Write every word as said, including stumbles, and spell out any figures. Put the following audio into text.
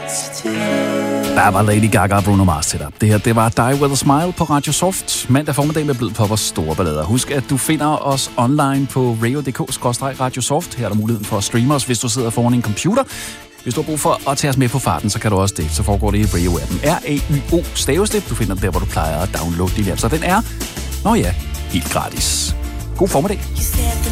Der var Lady Gaga og Bruno Mars til dig. Det her, det var Die With A Smile på Radio Soft. Mandag formiddag med Blød Poppers store ballader. Husk, at du finder os online på radio punktum d k skråstreg radiosoft. Her er der muligheden for at streame os, hvis du sidder foran en computer. Hvis du har brug for at tage os med på farten, så kan du også det. Så foregår det i Radio-appen. R A Y O staves det. Du finder den der, hvor du plejer at downloade din app. Så den er, nå ja, helt gratis. God formiddag.